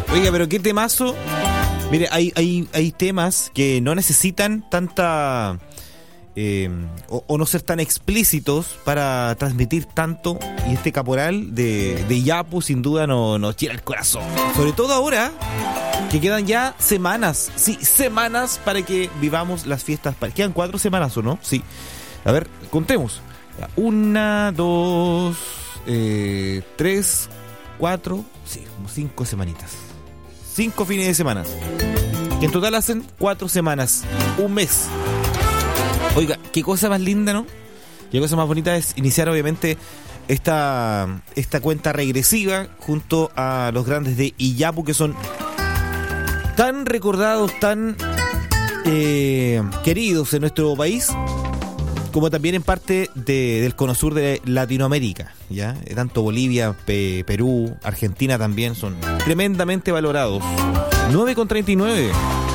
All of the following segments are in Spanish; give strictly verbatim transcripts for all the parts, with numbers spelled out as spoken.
Oiga, pero qué temazo. Mire, hay, hay, hay temas que no necesitan tanta... Eh, o, o no ser tan explícitos para transmitir tanto. Y este Caporal de, de Yapu sin duda nos, nos llena el corazón. Sobre todo ahora que quedan ya semanas. Sí, semanas para que vivamos las fiestas. Quedan cuatro semanas, ¿o no? Sí. A ver, contemos. Una, dos, eh, tres, cuatro, sí, como cinco semanitas. Cinco fines de semana. Que en total hacen cuatro semanas. Un mes. Oiga, qué cosa más linda, ¿no? Qué cosa más bonita es iniciar, obviamente, esta, esta cuenta regresiva junto a los grandes de Iyapu, que son tan recordados, tan eh, queridos en nuestro país, como también en parte de, del cono sur de Latinoamérica, ¿ya? Tanto Bolivia, Pe, Perú, Argentina también son tremendamente valorados. nueve con treinta y nueve.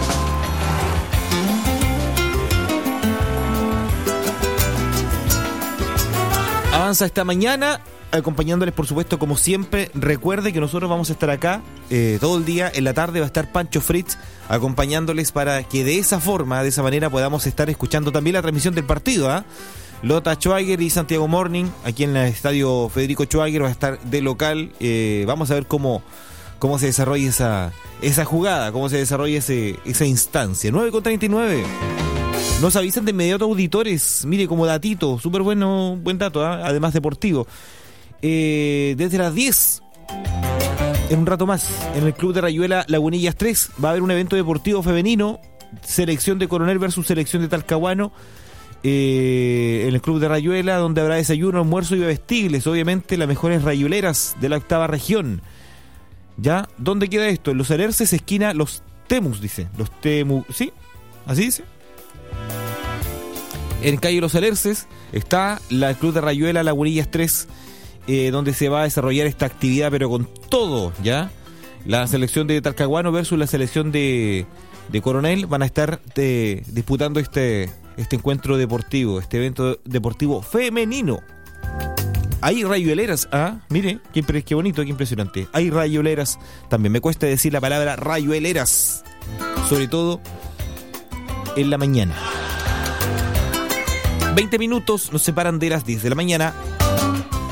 Avanza esta mañana, acompañándoles, por supuesto, como siempre. Recuerde que nosotros vamos a estar acá eh, todo el día. En la tarde va a estar Pancho Fritz acompañándoles para que de esa forma, de esa manera, podamos estar escuchando también la transmisión del partido, ¿eh? Lota Schwager y Santiago Morning, aquí en el estadio Federico Schwager, va a estar de local. Eh, vamos a ver cómo, cómo se desarrolla esa, esa jugada, cómo se desarrolla ese, esa instancia. nueve con treinta y nueve. Nos avisan de inmediato auditores. Mire, como datito, súper bueno, buen dato, ¿eh? Además deportivo. Eh, desde las diez, en un rato más, en el Club de Rayuela Lagunillas tres, va a haber un evento deportivo femenino, selección de Coronel versus selección de Talcahuano, eh, en el Club de Rayuela, donde habrá desayuno, almuerzo y bebestibles, obviamente las mejores rayuleras de la octava región. ¿Ya? ¿Dónde queda esto? En Los Alerces, esquina Los Temus, dice. Los Temus, ¿sí? ¿Así dice? En calle Los Alerces está la Club de Rayuela Lagunillas tres, eh, donde se va a desarrollar esta actividad, pero con todo, ¿ya? La selección de Talcahuano versus la selección de, de Coronel van a estar de, disputando este, este encuentro deportivo, este evento deportivo femenino. Hay rayueleras, ah, mire, qué, qué bonito, qué impresionante. Hay rayueleras, también me cuesta decir la palabra rayueleras, sobre todo en la mañana. veinte minutos nos separan de las diez de la mañana.